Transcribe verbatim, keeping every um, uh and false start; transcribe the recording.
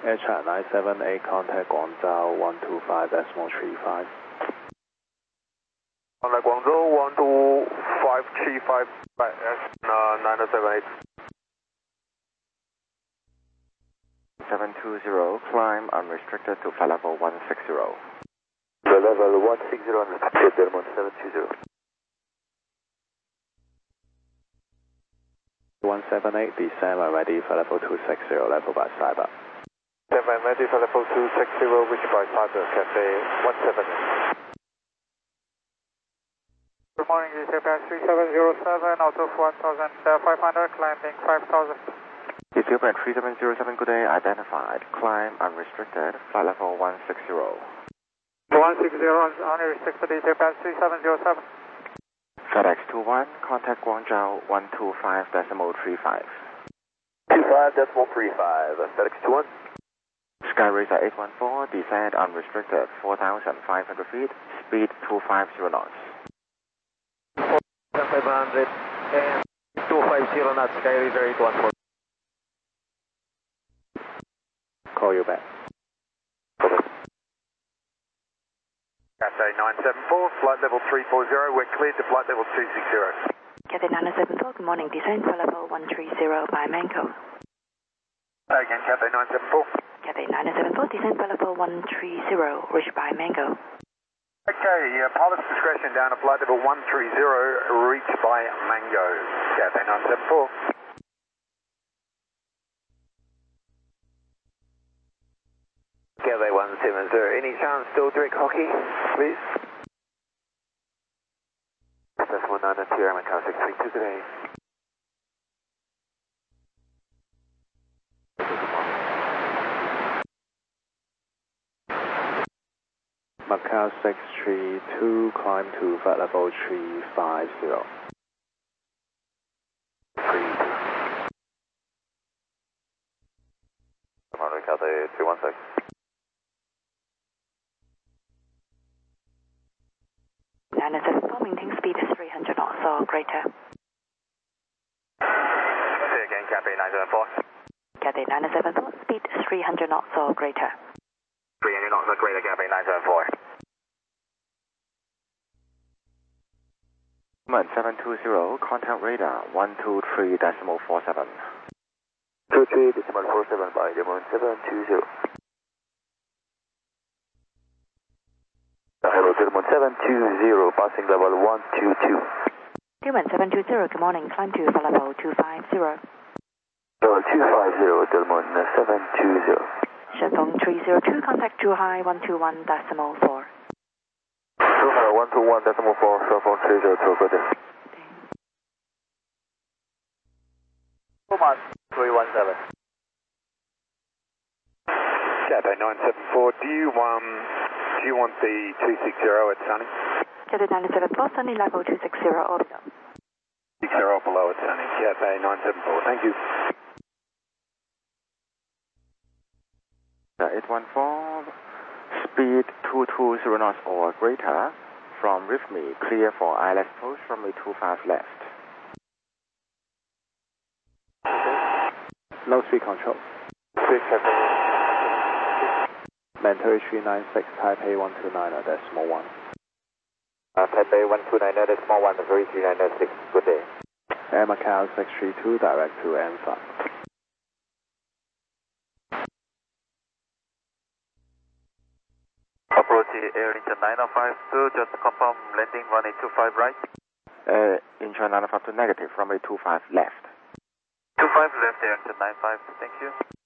Air China nine seven eight, contact Guangzhou one two five decimal three five. Contact Guangzhou one two five three five, nine seven eight. seven two zero, climb unrestricted to flight level one six zero. The level one six zero unrestricted, Delmont seven two zero. one seven eight, descend when ready for level two six zero, level by cyber. seven ready for level two six zero, reach by cyber, Cathay one seven eight. Good morning, this is Airpass three seven zero seven, out of one thousand five hundred, climbing five thousand. It's Airpass three seven zero seven, good day, identified, climb unrestricted, flight level one six zero. one six zero, unrestricted, this is Airpass three seven zero seven. FedEx two one, contact Guangzhou one two five decimal three five. two five decimal three five, FedEx two one. Skyracer eight one four, descend unrestricted, four thousand five hundred feet, speed two five zero knots. five hundred and two five zero knots, Skyracer eight one four. Call you back. Cathay nine seven four, flight level three four zero, we're cleared to flight level two six zero. Cathay nine seven four, good morning, descend for level one three zero by Mango. Again, Cathay nine seven four. Cathay nine seven four, descend for level one three zero, reach by Mango. Okay, uh, pilot's discretion down to flight level one three zero, reach by Mango. Cathay nine seven four. Cathay one seven zero, any chance still direct hockey, please? That's one nine two, I'm in car six three two today. Macau six three two, climb to flight level three five zero. three two. Come on, Cathay three one six. nine seven four, maintain speed three hundred knots or greater. Say again, Cathay nine seven four. Cathay nine seven four, speed three hundred knots or greater. three hundred knots or greater, Cathay nine seven four. seven two zero, contact radar one two three decimal four seven. two three decimal four seven by Demon seven two zero. Hello, Demon seven two zero, passing level one two two. Demon seven two zero, good morning, climb to flight level two five zero. Level two five zero, Demon seven two zero. Shenfeng three zero two, contact Zhuhai one two one decimal four. Zhuhai one two one decimal four, Shenfeng three zero two, good day. Oman three one seven. Cathay nine seven four, do you, um, do you want the two six zero at Sunny? Cathay nine seven four, Sunny level two six zero or below. six zero below at Sunny, Cathay nine seven four, thank you. eight one four, speed two two zero knots or greater, from with me, clear for I L S post, runway two five left. Low speed control. six seven. Mandatory three nine six, Taipei one two nine, decimal one. Uh, Taipei one two nine, decimal one, three three nine six, good day. Air Macau six three two, direct to M five. Approach Air Incheon nine oh five two, just confirm landing runway two five right. Uh, Incheon nine five two negative, runway two five left. two five left, Air Incheon nine five, thank you.